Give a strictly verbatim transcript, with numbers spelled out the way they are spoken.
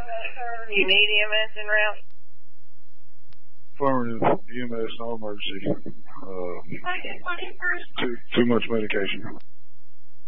You need E M S en route? Affirmative, E M S, no emergency. Uh, too, too much medication.